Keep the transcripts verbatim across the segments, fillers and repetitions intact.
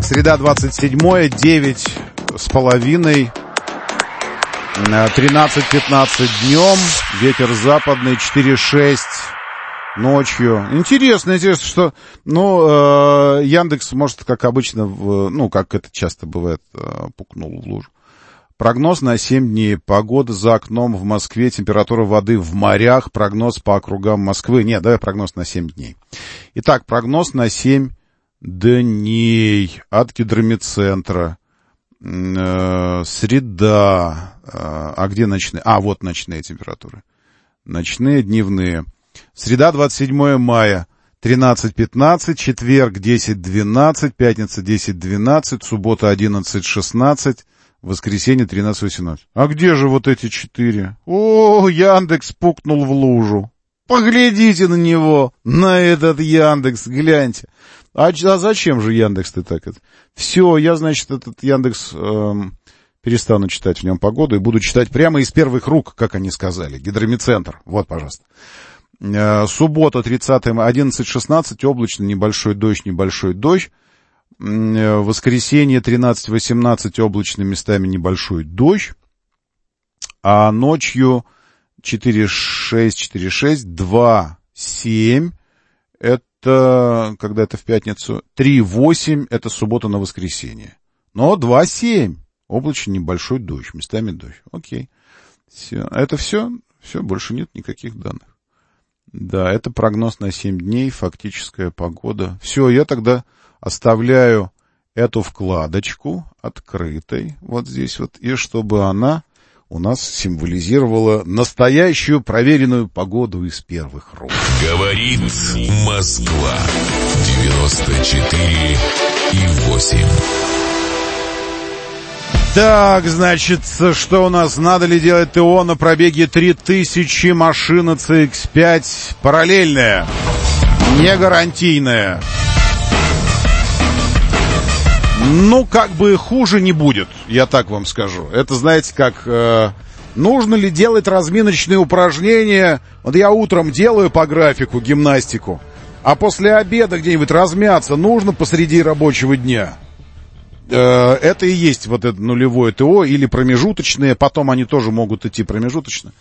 среда двадцать седьмое, девять с половиной, тринадцать пятнадцать днем, ветер западный, четыре шесть ночью. Интересно, интересно, что, ну, э, Яндекс, может, как обычно, в, ну, как это часто бывает, э, пукнул в лужу. Прогноз на семь дней. Погода за окном в Москве, температура воды в морях, прогноз по округам Москвы. Нет, давай прогноз на семь дней. Итак, прогноз на семь дней от Гидромедцентра. Э, среда. Э, а где ночные? А, вот ночные температуры. Ночные, дневные. Среда, двадцать седьмое мая, тринадцать пятнадцать, четверг, десять двенадцать, пятница, десять двенадцать, суббота, одиннадцать шестнадцать, воскресенье, тринадцать восемнадцать. А где же вот эти четыре? О, Яндекс пукнул в лужу. Поглядите на него, на этот Яндекс, гляньте. А, а зачем же Яндекс-то так это? Все, я, значит, этот Яндекс эм, перестану читать в нем погоду и буду читать прямо из первых рук, как они сказали. Гидромедцентр. Вот, пожалуйста. Э, суббота, тридцатое, одиннадцать шестнадцать, облачно, небольшой дождь, небольшой дождь. Э, воскресенье, тринадцать восемнадцать, облачно, местами небольшой дождь. А ночью четыре шесть, четыре шесть, два семь, это, когда это в пятницу, три восемь, это суббота на воскресенье. Но два семь, облачно, небольшой дождь, местами дождь. Окей. Все. Это все? Все, больше нет никаких данных. Да, это прогноз на семь дней, фактическая погода. Все, я тогда оставляю эту вкладочку открытой, вот здесь вот, и чтобы она у нас символизировала настоящую проверенную погоду из первых рук. Говорит Москва, девяносто четыре и восемь. Так, значит, что у нас? Надо ли делать ТО на пробеге три тысячи, машина си икс пять параллельная, не гарантийная? Ну, как бы хуже не будет, я так вам скажу. Это, знаете, как... Э, нужно ли делать разминочные упражнения? Вот я утром делаю по графику гимнастику, а после обеда где-нибудь размяться нужно посреди рабочего дня. Это и есть вот это нулевое ТО или промежуточные, потом они тоже могут идти промежуточно.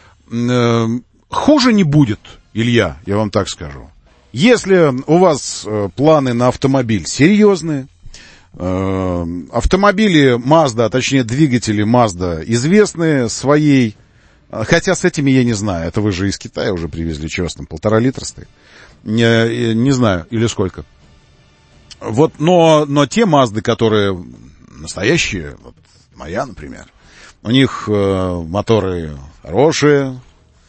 Хуже не будет, Илья, я вам так скажу. Если у вас планы на автомобиль серьезные, автомобили Mazda, а точнее двигатели Mazda известные своей, хотя с этими я не знаю, это вы же из Китая уже привезли, что у вас там, полтора литра стоит? Не, не знаю, или сколько. Вот, но, но те Мазды, которые настоящие, вот моя, например, у них э, моторы хорошие,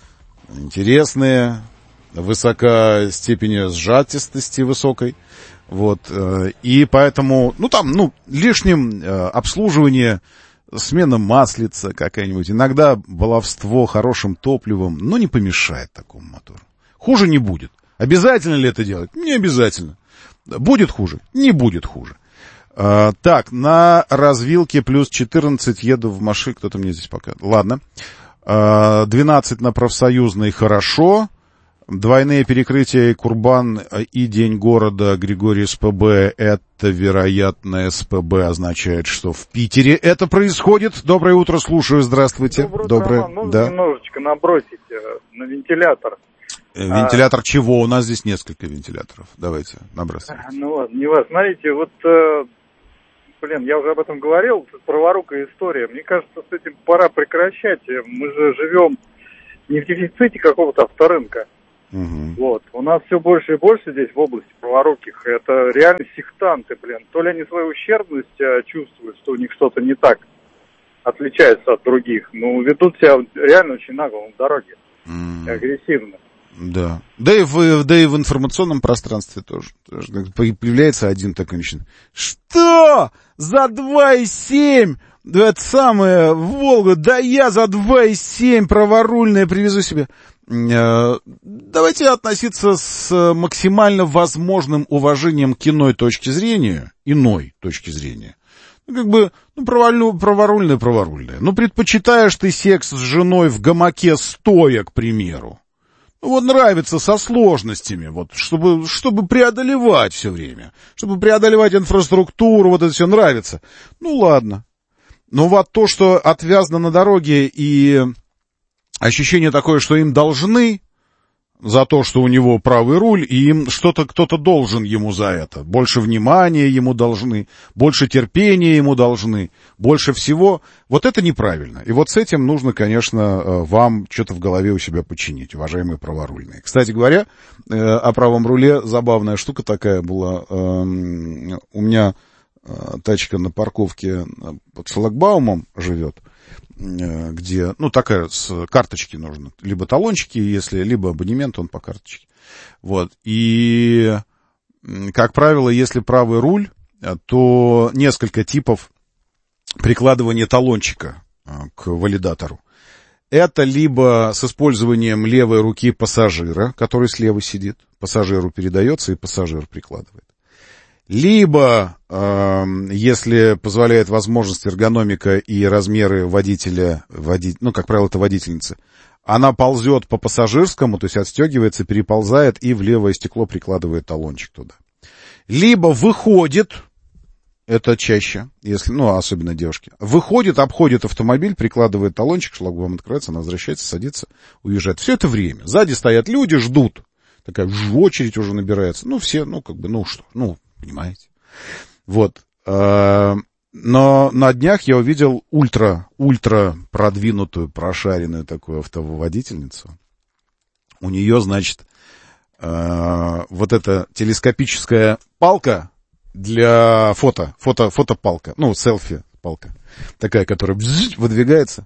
интересные, высока степень сжатистости высокой, вот, э, и поэтому, ну там, ну, лишним э, обслуживание, смена маслица какая-нибудь, иногда баловство хорошим топливом, но не помешает такому мотору. Хуже не будет. Обязательно ли это делать? Не обязательно. Будет хуже? Не будет хуже. А, так, на развилке плюс четырнадцать еду в машине. Кто-то мне здесь показывает. Ладно. А, двенадцать на Профсоюзной хорошо. Двойные перекрытия и Курбан, и День города Григорий СПБ. Это, вероятно, СПБ означает, что в Питере это происходит. Доброе утро, слушаю. Здравствуйте. Доброе, Доброе. Роман. Нужно Да. немножечко набросить на вентилятор. Вентилятор а, чего? У нас здесь несколько вентиляторов. Давайте, набрасывайте. Ну ладно, не вас. Смотрите, вот, э, блин, я уже об этом говорил, праворукая история. Мне кажется, с этим пора прекращать. Мы же живем не в дефиците какого-то авторынка. Угу. Вот. У нас все больше и больше здесь в области праворуких. Это реально сектанты, блин. То ли они свою ущербность э, чувствуют, что у них что-то не так отличается от других. Но ведут себя реально очень нагло на дороге. Угу. Агрессивно. Да. Да и, в, да и в информационном пространстве тоже. Появляется один такой мужчина. Что? За два и семь? Да это самое, Волга, да я за два и семь праворульное привезу себе. Давайте относиться с максимально возможным уважением к иной точке зрения, иной точки зрения. Ну, как бы, ну, праворульное, праворульное, праворульное. Ну, предпочитаешь ты секс с женой в гамаке стоя, к примеру. Вот нравится со сложностями, вот, чтобы, чтобы преодолевать все время, чтобы преодолевать инфраструктуру, вот это все нравится. Ну, ладно. Но вот то, что отвязано на дороге и ощущение такое, что им должны за то, что у него правый руль, и им что-то кто-то должен ему за это. Больше внимания ему должны, больше терпения ему должны, больше всего. Вот это неправильно. И вот с этим нужно, конечно, вам что-то в голове у себя починить, уважаемые праворульные. Кстати говоря, о правом руле забавная штука такая была. У меня тачка на парковке под шлагбаумом живет, где, ну, такая, с карточки нужно. Либо талончики, если, либо абонемент, он по карточке. Вот. И, как правило, если правый руль, то несколько типов прикладывания талончика к валидатору. Это либо с использованием левой руки пассажира, который слева сидит, пассажиру передается, и пассажир прикладывает. Либо, э, если позволяет возможность эргономика и размеры водителя, води, ну, как правило, это водительница, она ползет по пассажирскому, то есть отстегивается, переползает и в левое стекло прикладывает талончик туда. Либо выходит, это чаще, если, ну, особенно девушки, выходит, обходит автомобиль, прикладывает талончик, шлагбаум открывается, она возвращается, садится, уезжает. Все это время. Сзади стоят люди, ждут. Такая очередь уже набирается. Ну, все, ну, как бы, ну, что, ну, понимаете? Вот. Но на днях я увидел ультра, ультра продвинутую, прошаренную такую автоводительницу. У нее, значит, вот эта телескопическая палка для фото, фото, фотопалка, ну, селфи-палка, такая, которая выдвигается.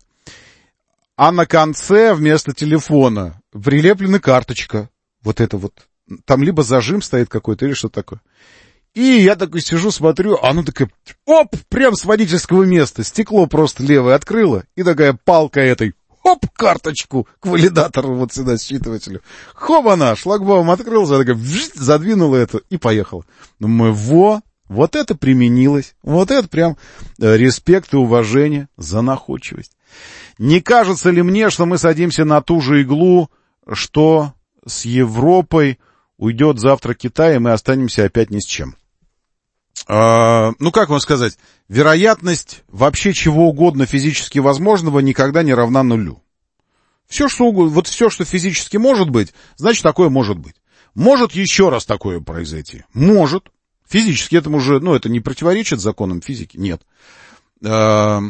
А на конце вместо телефона прилеплена карточка. Вот это вот. Там либо зажим стоит какой-то, или что-то такое. И я такой сижу, смотрю, а она такая, оп, прям с водительского места, стекло просто левое открыла, и такая палка этой, оп, карточку к валидатору вот сюда, считывателю. Хоп, она, шлагбаум открылся, такая, вжить, задвинула это и поехала. Думаю, во, вот это применилось, вот это прям э, респект и уважение за находчивость. Не кажется ли мне, что мы садимся на ту же иглу, что с Европой уйдет завтра Китай, и мы останемся опять ни с чем? Uh, ну, как вам сказать, вероятность вообще чего угодно физически возможного никогда не равна нулю. Все, что угодно, вот все, что физически может быть, значит, такое может быть. Может еще раз такое произойти? Может. Физически этому же, ну, это не противоречит законам физики? Нет. Uh,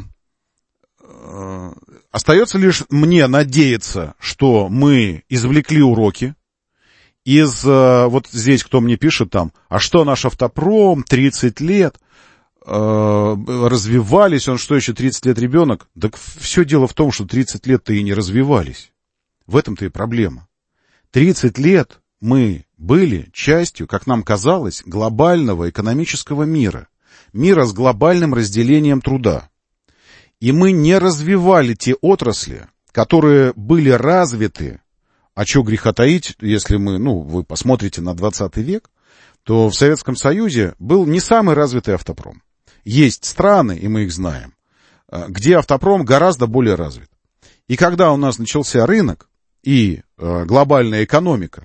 uh, остается лишь мне надеяться, что мы извлекли уроки из, вот здесь кто мне пишет там, а что наш автопром, тридцать лет, э, развивались, он что еще, тридцать лет ребенок? Так все дело в том, что тридцать лет-то и не развивались. В этом-то и проблема. тридцать лет мы были частью, как нам казалось, глобального экономического мира. Мира с глобальным разделением труда. И мы не развивали те отрасли, которые были развиты. А что греха таить, если мы, ну, вы посмотрите на двадцатый век, то в Советском Союзе был не самый развитый автопром. Есть страны, и мы их знаем, где автопром гораздо более развит. И когда у нас начался рынок и э, глобальная экономика,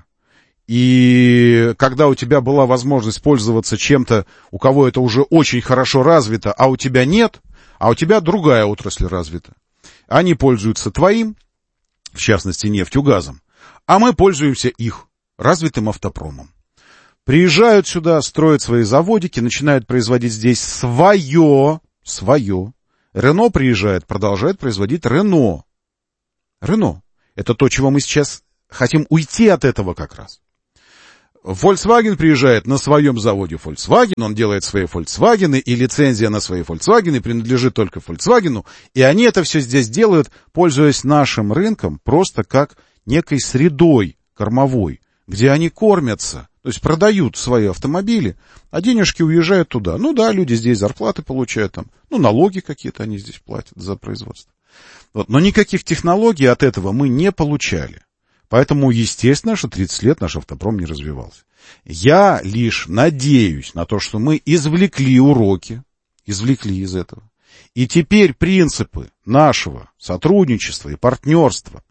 и когда у тебя была возможность пользоваться чем-то, у кого это уже очень хорошо развито, а у тебя нет, а у тебя другая отрасль развита. Они пользуются твоим, в частности, нефтью, газом. А мы пользуемся их, развитым автопромом. Приезжают сюда, строят свои заводики, начинают производить здесь свое, свое. Рено приезжает, продолжает производить Рено. Рено. Это то, чего мы сейчас хотим уйти от этого как раз. Volkswagen приезжает на своем заводе Volkswagen, он делает свои Volkswagen, и лицензия на свои Volkswagen принадлежит только Volkswagen, и они это все здесь делают, пользуясь нашим рынком, просто как некой средой кормовой, где они кормятся, то есть продают свои автомобили, а денежки уезжают туда. Ну да, люди здесь зарплаты получают, там, ну налоги какие-то они здесь платят за производство. Вот. Но никаких технологий от этого мы не получали. Поэтому, естественно, что тридцать лет наш автопром не развивался. Я лишь надеюсь на то, что мы извлекли уроки, извлекли из этого. И теперь принципы нашего сотрудничества и партнерства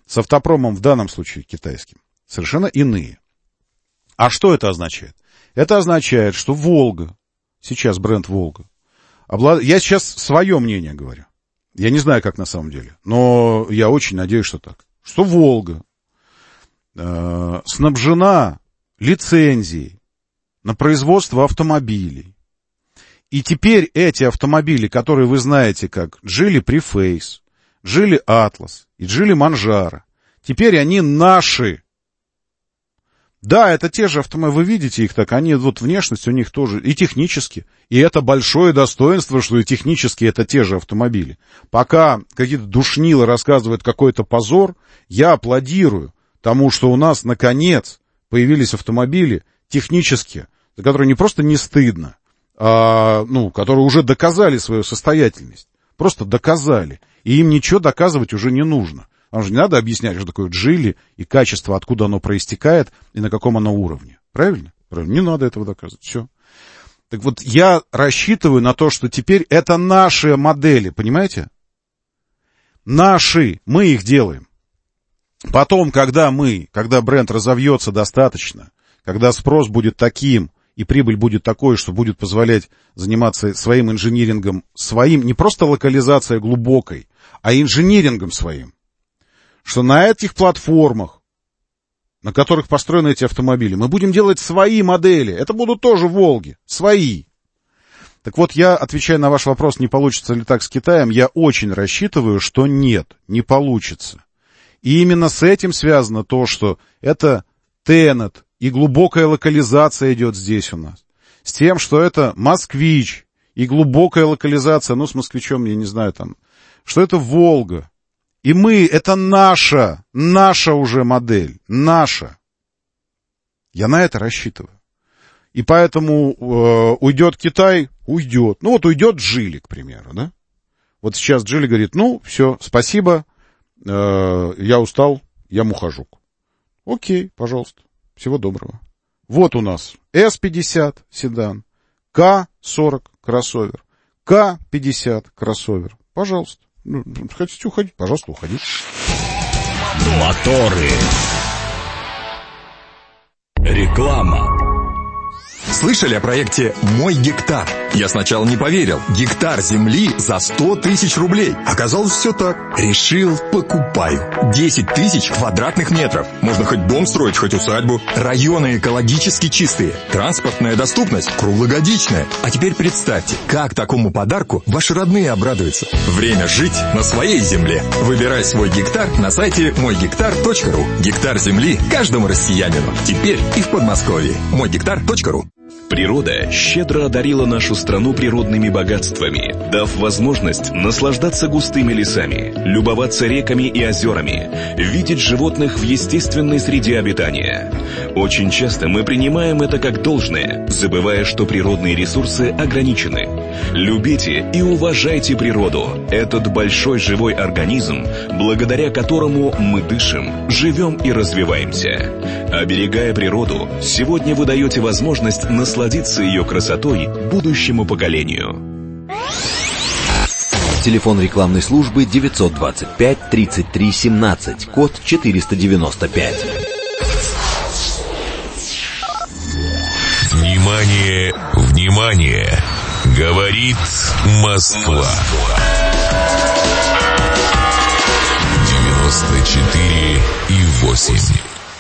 с автопромом в данном случае китайским, совершенно иные. А что это означает? Это означает, что «Волга», сейчас бренд «Волга», облад... я сейчас свое мнение говорю, я не знаю, как на самом деле, но я очень надеюсь, что так, что «Волга» э, снабжена лицензией на производство автомобилей. И теперь эти автомобили, которые вы знаете как Geely Preface, Geely Atlas и Geely Manjaro, теперь они наши. Да, это те же автомобили, вы видите их так, они, вот внешность у них тоже, и технически. И это большое достоинство, что и технически это те же автомобили. Пока какие-то душнилы рассказывают какой-то позор, я аплодирую тому, что у нас, наконец, появились автомобили технические, за которые не просто не стыдно, а, ну, которые уже доказали свою состоятельность. Просто доказали. И им ничего доказывать уже не нужно. Вам же не надо объяснять, что такое Geely и качество, откуда оно проистекает и на каком оно уровне. Правильно? Правильно. Не надо этого доказывать. Все. Так вот, я рассчитываю на то, что теперь это наши модели, понимаете? Наши. Мы их делаем. Потом, когда мы, когда бренд разовьется достаточно, когда спрос будет таким, и прибыль будет такой, что будет позволять заниматься своим инжинирингом, своим, не просто локализацией глубокой, а инжинирингом своим. Что на этих платформах, на которых построены эти автомобили, мы будем делать свои модели. Это будут тоже «Волги», свои. Так вот, я, отвечая на ваш вопрос, не получится ли так с Китаем, я очень рассчитываю, что нет, не получится. И именно с этим связано то, что это Тенет, и глубокая локализация идет здесь у нас. С тем, что это Москвич, и глубокая локализация, ну, с Москвичом, я не знаю, там, что это Волга. И мы, это наша, наша уже модель, наша. Я на это рассчитываю. И поэтому э, уйдет Китай, уйдет. Ну, вот уйдет Geely, к примеру, да? Вот сейчас Geely говорит, ну, все, спасибо, э, я устал, я мухожук. Окей, пожалуйста. Всего доброго. Вот у нас эс пятьдесят седан, ка сорок кроссовер, ка пятьдесят кроссовер. Пожалуйста. Ну, хотите уходить? Пожалуйста, уходите. Моторы. Реклама. Слышали о проекте «Мой гектар»? Я сначала не поверил. Гектар земли за сто тысяч рублей. Оказалось, все так. Решил, покупаю. десять тысяч квадратных метров. Можно хоть дом строить, хоть усадьбу. Районы экологически чистые. Транспортная доступность круглогодичная. А теперь представьте, как такому подарку ваши родные обрадуются. Время жить на своей земле. Выбирай свой гектар на сайте мой гектар точка ру. Гектар земли каждому россиянину. Теперь и в Подмосковье. мой гектар точка ру. Природа щедро одарила нашу страну природными богатствами, дав возможность наслаждаться густыми лесами, любоваться реками и озерами, видеть животных в естественной среде обитания. Очень часто мы принимаем это как должное, забывая, что природные ресурсы ограничены. Любите и уважайте природу, этот большой живой организм, благодаря которому мы дышим, живем и развиваемся. Оберегая природу, сегодня вы даете возможность насладиться ее красотой будущему поколению. Телефон рекламной службы девятьсот двадцать пять тридцать три семнадцать, код четыреста девяносто пять. Внимание, внимание! Говорит Москва. девяносто четыре и восемь.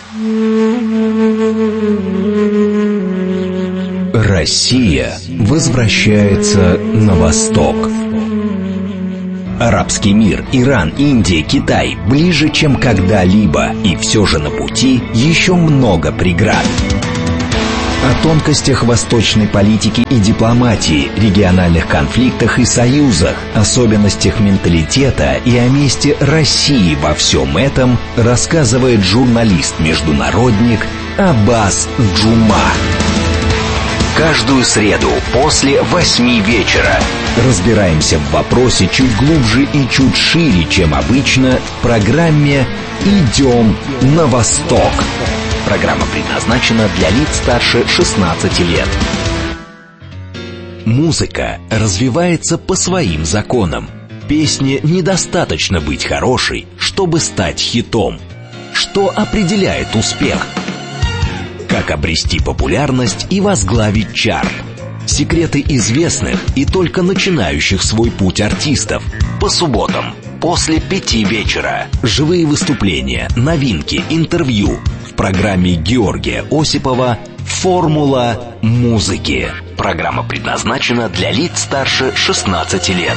Россия возвращается на восток. Арабский мир, Иран, Индия, Китай ближе, чем когда-либо, и все же на пути еще много преград. О тонкостях восточной политики и дипломатии, региональных конфликтах и союзах, особенностях менталитета и о месте России во всем этом рассказывает журналист-международник Аббас Джума. Каждую среду после восьми вечера разбираемся в вопросе чуть глубже и чуть шире, чем обычно, в программе «Идем на восток». Программа предназначена для лиц старше шестнадцати лет. Музыка развивается по своим законам. песне недостаточно быть хорошей, чтобы стать хитом. Что определяет успех? Как обрести популярность и возглавить чарт? Секреты известных и только начинающих свой путь артистов. По субботам после пяти вечера. Живые выступления, новинки, интервью. В программе Георгия Осипова «Формула музыки». Программа предназначена для лиц старше шестнадцати лет.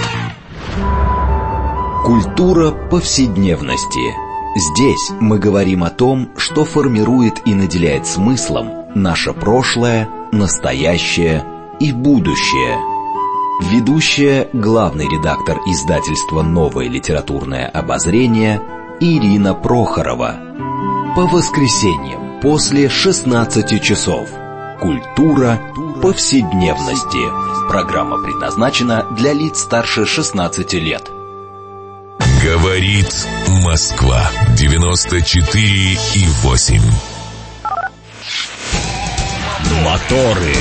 Культура повседневности. Здесь мы говорим о том, что формирует и наделяет смыслом наше прошлое, настоящее и будущее. Ведущая, главный редактор издательства «Новое литературное обозрение» Ирина Прохорова. По воскресеньям после шестнадцати часов. Культура повседневности. Программа предназначена для лиц старше шестнадцати лет. Говорит Москва. девяносто четыре и восемь. Моторы.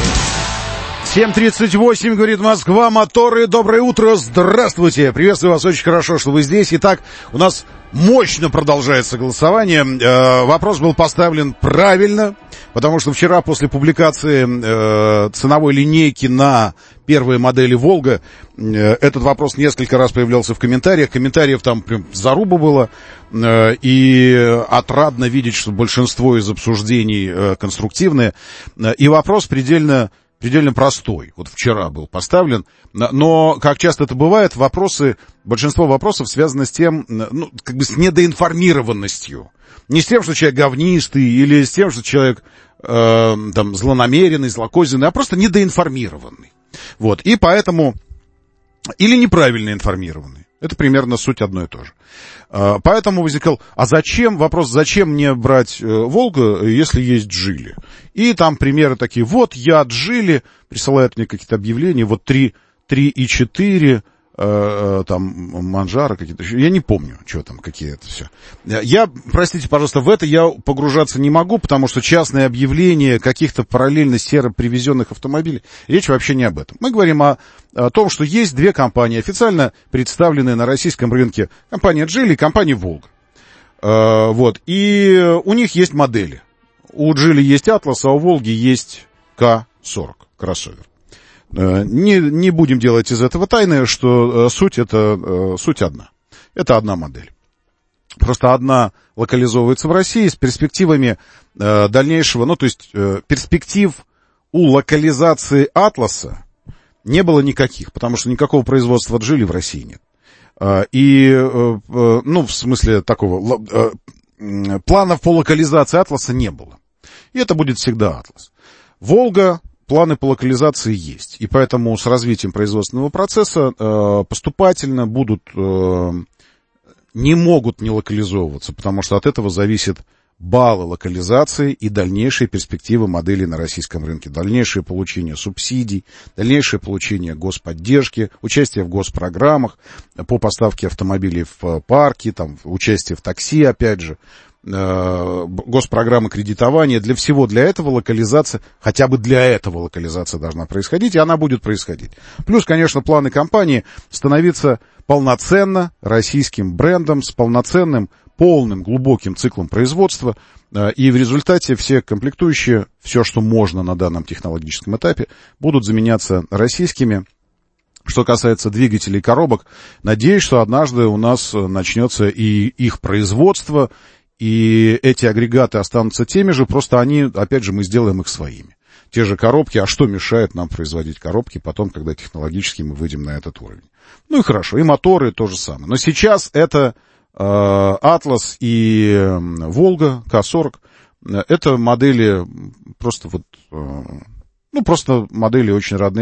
семь тридцать восемь, говорит Москва, моторы, доброе утро, здравствуйте, приветствую вас, очень хорошо, что вы здесь. Итак, у нас мощно продолжается голосование, э, вопрос был поставлен правильно, потому что вчера после публикации э, ценовой линейки на первые модели «Волга» э, этот вопрос несколько раз появлялся в комментариях, комментариев там прям заруба было, э, и отрадно видеть, что большинство из обсуждений э, конструктивные, э, и вопрос предельно... предельно простой. Вот вчера был поставлен. Но, как часто это бывает, вопросы, большинство вопросов связано с тем, ну, как бы с недоинформированностью. Не с тем, что человек говнистый, или с тем, что человек э, там, злонамеренный, злокозненный, а просто недоинформированный. Вот. И поэтому... Или неправильно информированный. Это примерно суть одно и то же. Поэтому возникал, а зачем, вопрос, зачем мне брать «Волгу», если есть «Джили»? И там примеры такие, вот я «Джили», присылают мне какие-то объявления, вот три, три и четыре, э, там, Манжара какие-то, я не помню, что там, какие это все. Я, простите, пожалуйста, в это я погружаться не могу, потому что частные объявления каких-то параллельно серо привезенных автомобилей, речь вообще не об этом. Мы говорим о, о том, что есть две компании, официально представленные на российском рынке, компания «Джили» и компания «Волга». Э, вот, и у них есть модели. У «Джили» есть «Атлас», а у «Волги» есть К сорок, кроссовер. Не, не будем делать из этого тайны, что суть это суть одна. Это одна модель. Просто одна локализовывается в России с перспективами э, дальнейшего, ну, то есть э, перспектив у локализации «Атласа» не было никаких, потому что никакого производства «Джили» в России нет. Э, и, э, э, ну, в смысле такого, э, э, планов по локализации «Атласа» не было. И это будет всегда «Атлас». «Волга», планы по локализации есть. И поэтому с развитием производственного процесса э, поступательно будут, э, не могут не локализовываться, потому что от этого зависит баллы локализации и дальнейшие перспективы моделей на российском рынке. Дальнейшее получение субсидий, дальнейшее получение господдержки, участие в госпрограммах по поставке автомобилей в парки, там, участие в такси, опять же. Госпрограммы кредитования, для всего для этого локализация, хотя бы для этого локализация должна происходить, и она будет происходить. Плюс, конечно, планы компании становиться полноценно российским брендом с полноценным, полным, глубоким циклом производства, и в результате все комплектующие, все, что можно на данном технологическом этапе, будут заменяться российскими. Что касается двигателей и коробок, надеюсь, что однажды у нас начнется и их производство, и эти агрегаты останутся теми же, просто они, опять же, мы сделаем их своими. Те же коробки, а что мешает нам производить коробки потом, когда технологически мы выйдем на этот уровень? Ну и хорошо, и моторы то же самое. Но сейчас это э, «Атлас» и э, «Волга», К сорок, это модели просто вот, э, ну просто модели очень родные.